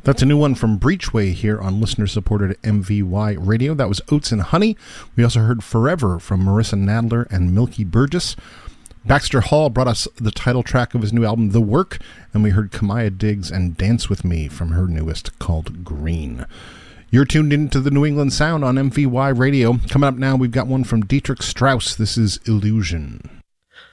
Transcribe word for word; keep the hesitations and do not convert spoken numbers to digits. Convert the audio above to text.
That's a new one from Breachway here on listener-supported M V Y Radio. That was Oats and Honey. We also heard Forever from Marissa Nadler and Milky Burgess. Baxter Hall brought us the title track of his new album, The Work, and we heard Kamaya Diggs and Dance With Me from her newest called Green. You're tuned into the New England Sound on M V Y Radio. Coming up now, we've got one from Dietrich Strauss. This is Illusion.